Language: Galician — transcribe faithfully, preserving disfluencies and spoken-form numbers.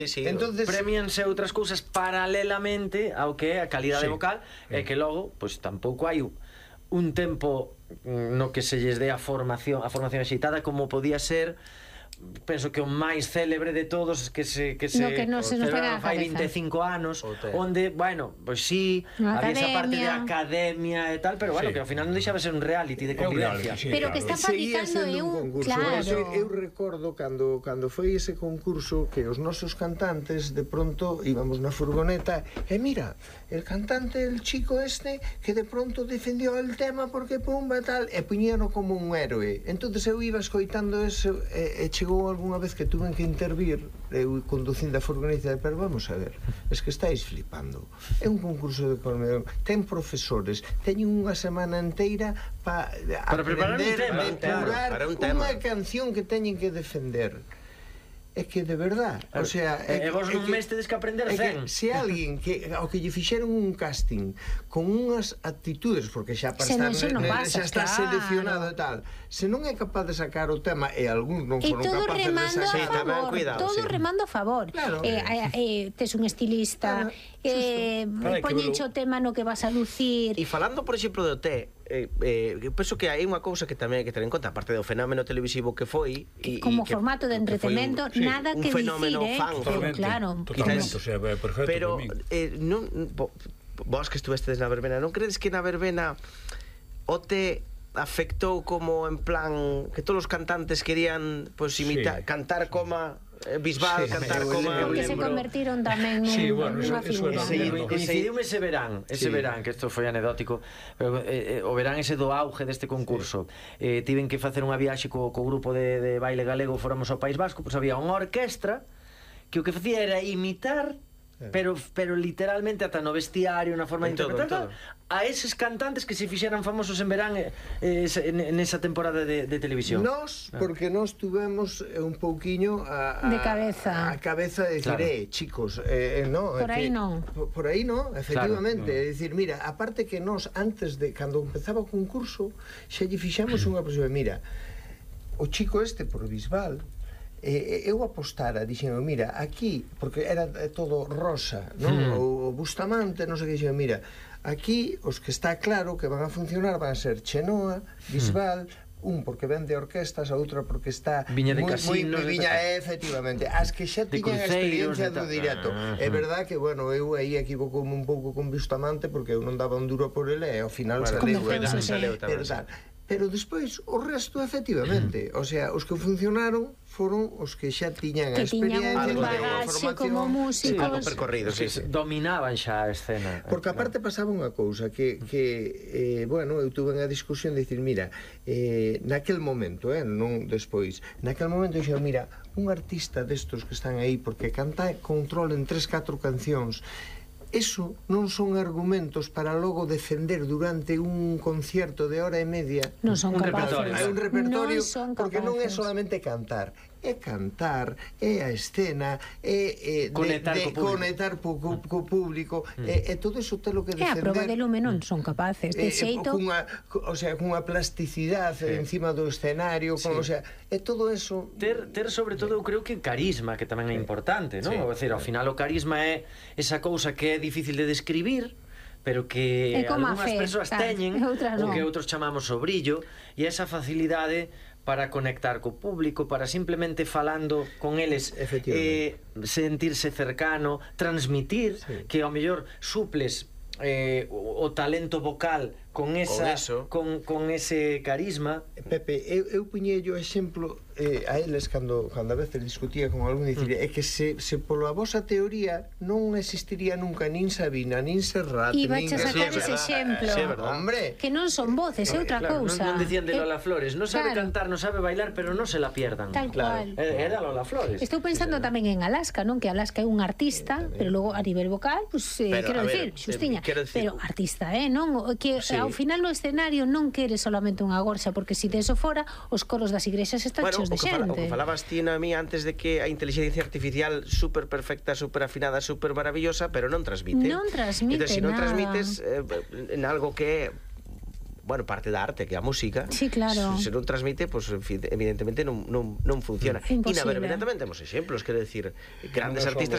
Sí, entonces premianse outras cousas paralelamente ao que é a calidade Sí. vocal e que logo, pois tampouco hai un tempo no que se lles dé a formación a formación axitada como podía ser. Penso que o máis célebre de todos que se que se No que non se nos pega a fai cabeza. vinte e cinco anos, O te. onde, bueno, pois sí, Na había esa parte de academia. academia e tal, pero bueno, Sí. que ao final non deixaba de ser un reality de É un convivencia. reality, sí, Pero que claro. está seguía fabricando sendo é un un... concurso. Por eso Claro. eu recordo cando cando foi ese concurso que os nosos cantantes de pronto íbamos na furgoneta e mira, el cantante, el chico este que de pronto defendió el tema porque pumba tal e puñíano como un héroe. Entonces eu iba escoitando eso e, e chegou algunha vez que tuven que intervir eu conducindo a furgoneta, pero vamos a ver, es que estáis flipando, é un concurso de comedia, ten profesores, teñen unha semana inteira pa Para preparar un aprender, tema, depurar para un tema. unha canción que teñen que defender. É que de verdad, o sea, E é, vos é nun que- mes tedes que aprender é cen. que se alguén que ao que lle fixeron un casting con unhas actitudes, porque xa para Se non, estar se non ne- pasa, xa está claro. seleccionado e tal, se non é capaz de sacar o tema e algúns non E foron todo capaces de remando a Sí, sacar. tamén, favor, cuidado, todo sí. remando a favor. Claro. Eh, eh, eh, tes un estilista, Claro, eh, Claro, hai que poñenche velo. o tema no que vas a lucir. E falando, por exemplo, do té, eh, eh, eu penso que hai unha cousa que tamén hai que ter en conta, aparte do fenómeno televisivo que foi e, Como e que, formato de que foi un- entretenimento, sí, nada un que fenómeno dicir, eh? fan. Pero Totalmente, claro, totalmente, Quizás- o sea, é perfecto pero por min. eh, non, bo- vos que estuvestes na verbena, non credes que na verbena o te afectou como en plan que todos os cantantes querían pues, imitar, Sí. cantar como eh, Bisbal, Sí, cantar eu como lembro. que se convertiron tamén nun, Sí, bueno, eso- nunha eso figura. era Sí, Entiendo. coincidiume ese verán, ese Sí. verán, que isto foi anedótico, pero, eh, eh, o verán ese do auge deste concurso. Eh, tiven que facer unha viaxe co, co grupo de, de baile galego, fóramos ao País Vasco, pois había unha orquestra que o que facía era imitar, pero pero literalmente ata no vestiario, na forma de En todo, interpretar, en todo. a eses cantantes que se fixeran famosos en verán eh, eh, ese- en, en esa temporada de, de televisión. Nós, porque nós tuvemos eh, un pouquiño a, a, De cabeza. a cabeza de decir, Claro. eh, chicos, eh, eh, no, Por é aí que- non. Por, por aí non, efectivamente, Claro, é dicir, mira, aparte que nós antes de cando empezaba o concurso, xa lle fixamos unha próxima, mira, o chico este por Bisbal, eh, eu apostara, dixen, mira, aquí, porque era eh, todo rosa, non? Mm. O, o Bustamante, non sei que, dixen, mira, aquí os que está claro que van a funcionar van a ser Chenoa, Bisbal, un porque vende orquestas, a outra porque está Viña de moi, casinos, moi, de viña, tal. efectivamente, as que xa De tiñan a cruceiros, experiencia de do tal. directo. Ah, É ah. verdad que, bueno, eu aí equivocoume un pouco con Bustamante porque eu non daba un duro por ele e ao final Bueno, saleu, Convenceu, e tal. sí. saleu tamén, Pero sí. tal. Pero despois o resto efectivamente, o sea, os que funcionaron foron os que xa tiñan a Que tiñan experiencia, un Algo de bagaxe formación. como músicos. algo percorrido, sí, sí. Dominaban xa a escena. Porque aparte pasaba unha cousa que, que eh, bueno, eu tuve unha discusión de dicir, mira, eh, naquel momento, eh, non despois, naquel momento dixo, mira, un artista destos que están aí porque canta e controlen tres, catro cancións, eso non son argumentos para logo defender durante un concierto de hora e media Non son Un capaces. repertorio. hai un repertorio, Non son porque non é capaces. solamente cantar, é cantar, é a escena, é, é de, Conectar de co público. conectar po, co, co público, e, e todo iso telo que É a prova de defender. lume non son capaces. De Eh, xeito, cunha, co- o sea, cunha plasticidade Sí. encima do escenario, con, o sea, é todo eso. Ter, ter sobre todo eu creo que carisma, que tamén é importante, non? Sí. É dicir, ao final o carisma é esa cousa que é difícil de describir, pero que É como a algunhas fe, persoas claro, teñen, e outras o non. que outros chamamos o brillo, e esa facilidade para conectar co público, para simplemente falando con eles, eh, Efectivamente. sentirse cercano, transmitir, Sí. que ao mellor suples eh, o, o talento vocal con esa eso. con, con ese carisma. Pepe, eu, eu puñei o exemplo eh, a eles cando, cando a veces discutía con algún dicir, Mm. é que se, se polo a vosa teoría non existiría nunca nin Sabina, nin Serrat, E nin vais a sacar García. ese exemplo. Sí, é verdad. Hombre, que non son voces, é outra Claro, cousa. non, non decían de Eh, Lola Flores, non sabe claro. cantar, non sabe bailar, pero non se la pierdan. Tal Claro. cual. Eh, Era Lola Flores. Estou pensando tamén en Alaska, non? Que Alaska é un artista, pero logo a nivel vocal, pues, eh, Pero, quero a decir, ver, xustiña, eh, quero decir- pero artista, eh, non? O Que Sí. ao final no escenario non quere solamente unha gorxa, porque se de eso fora, os coros das igrexas están Bueno, cheos o de que, fala, o xente. que falabas ti a mí antes de que a inteligencia artificial super perfecta, super afinada, super maravillosa, pero non transmite. Non transmite Entón, se non nada. transmites eh, en algo que é bueno, parte da arte, que é a música. Sí, claro. Se, se non transmite, pues, en fin, evidentemente non, non, non funciona. E na Imposible. verbena tamén temos exemplos, quero decir, grandes Non artistas